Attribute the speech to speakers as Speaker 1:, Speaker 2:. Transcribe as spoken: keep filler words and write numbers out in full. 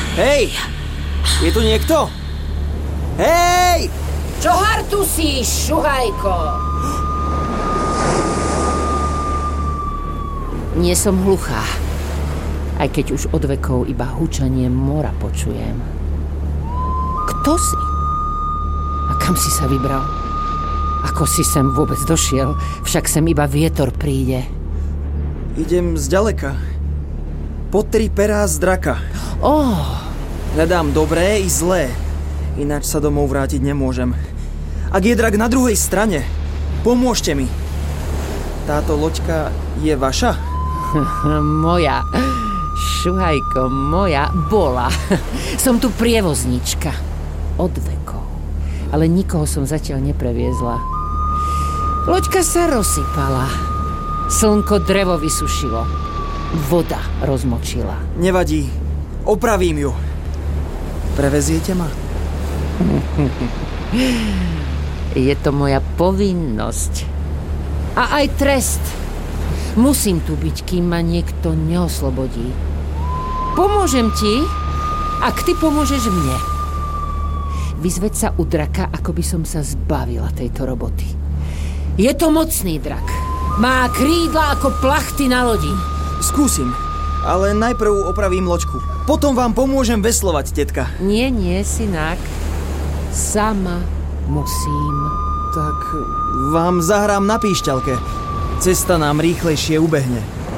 Speaker 1: Hej! Je tu niekto? Hej!
Speaker 2: Čo hartusíš, šuhajko? Nie som hluchá. Aj keď už od vekov iba hučanie mora počujem. Kto si? A kam si sa vybral? Ako si sem vôbec došiel? Však sem iba vietor príde.
Speaker 1: Idem zďaleka. Po tri perá z draka.
Speaker 2: Oh.
Speaker 1: Hľadám dobré i zlé. Ináč sa domov vrátiť nemôžem. Ak je drak na druhej strane, pomôžte mi. Táto loďka je vaša?
Speaker 2: Moja. Šuhajko, moja bola. Som tu prievoznička. Od vekov. Ale nikoho som zatiaľ nepreviezla. Loďka sa rozsypala. Slnko drevo vysušilo. Voda rozmočila.
Speaker 1: Nevadí. Opravím ju. Preveziete ma?
Speaker 2: Je to moja povinnosť. A aj trest. Musím tu byť, kým ma niekto neoslobodí. Pomôžem ti, ak ty pomôžeš mne. Vyzveď sa u draka, ako by som sa zbavila tejto roboty. Je to mocný drak. Má krídla ako plachty na lodi.
Speaker 1: Skúsim, ale najprv opravím loďku. Potom vám pomôžem veslovať, tetka.
Speaker 2: Nie, nie, synák. Sama musím.
Speaker 1: Tak vám zahrám na píšťalke. Cesta nám rýchlejšie ubehne.